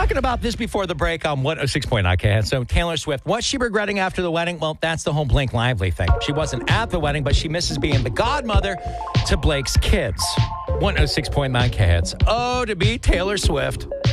talking about this before the break on 106.9 KHETZ. So Taylor Swift, what's she regretting after the wedding? Well, that's the whole Blake Lively thing. She wasn't at the wedding, but she misses being the godmother to Blake's kids. 106.9 KHETZ. Oh, to be Taylor Swift.